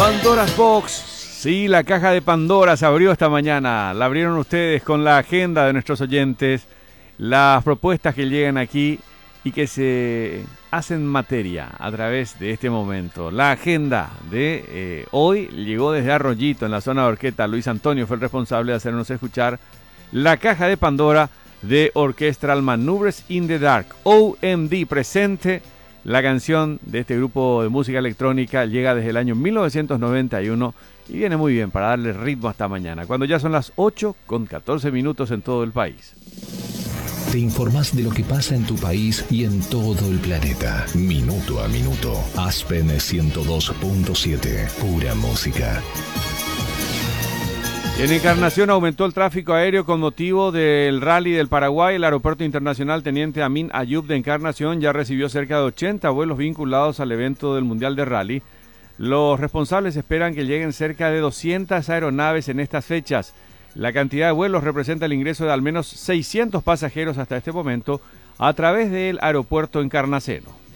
Pandora's Box. Sí, la caja de Pandora se abrió esta mañana. La abrieron ustedes con la agenda de nuestros oyentes, las propuestas que llegan aquí y que se hacen materia a través de este momento. La agenda de hoy llegó desde Arroyito, en la zona de Orqueta. Luis Antonio fue el responsable de hacernos escuchar la caja de Pandora de Orchestral Maneuvers in the Dark. OMD presente. La canción de este grupo de música electrónica llega desde el año 1991 y viene muy bien para darle ritmo hasta mañana, cuando ya son las 8:14 en todo el país. Te informás de lo que pasa en tu país y en todo el planeta. Minuto a minuto. Aspen 102.7. Pura música. En Encarnación aumentó el tráfico aéreo con motivo del Rally del Paraguay. El Aeropuerto Internacional Teniente Amin Ayub de Encarnación ya recibió cerca de 80 vuelos vinculados al evento del Mundial de Rally. Los responsables esperan que lleguen cerca de 200 aeronaves en estas fechas. La cantidad de vuelos representa el ingreso de al menos 600 pasajeros hasta este momento a través del aeropuerto Encarnaceno.